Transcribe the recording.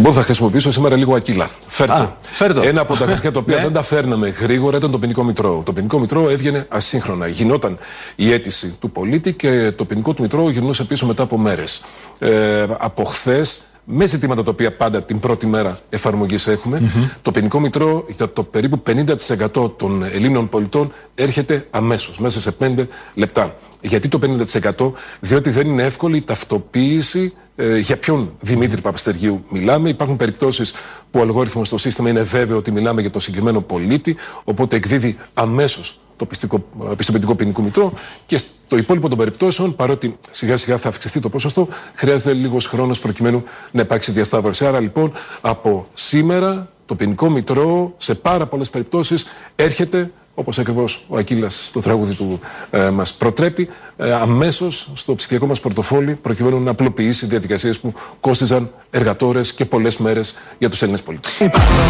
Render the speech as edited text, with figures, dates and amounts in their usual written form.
Λοιπόν, θα χρησιμοποιήσω σήμερα λίγο Ακύλα. Φέρτο. Ένα από τα χαρτιά τα οποία δεν τα φέρναμε γρήγορα ήταν το ποινικό μητρό. Το ποινικό μητρό έβγαινε ασύγχρονα. Γινόταν η αίτηση του πολίτη και το ποινικό του μητρό γυρνούσε πίσω μετά από μέρες. Από χθες, με ζητήματα τα οποία πάντα την πρώτη μέρα εφαρμογής έχουμε, το ποινικό μητρό για το περίπου 50% των Ελλήνων πολιτών έρχεται αμέσως, μέσα σε 5 λεπτά. Γιατί το 50%? Διότι δεν είναι εύκολη η ταυτοποίηση για ποιον Δημήτρη Παπαστεργίου μιλάμε. Υπάρχουν περιπτώσεις που ο αλγόριθμος στο σύστημα είναι βέβαιο ότι μιλάμε για το συγκεκριμένο πολίτη, οπότε εκδίδει αμέσως το πιστοποιητικό ποινικού μητρό, και στο υπόλοιπο των περιπτώσεων, παρότι σιγά σιγά θα αυξηθεί το ποσοστό, χρειάζεται λίγος χρόνος προκειμένου να υπάρξει διασταύρωση. Άρα λοιπόν από σήμερα το ποινικό μητρό σε πάρα πολλές περιπτώσεις έρχεται, όπως ακριβώς ο Ακύλας στο τραγούδι του μας προτρέπει, αμέσως στο ψηφιακό μας πορτοφόλι, προκειμένου να απλοποιήσει διαδικασίες που κόστιζαν εργατόρες και πολλές μέρες για τους Έλληνες πολίτες.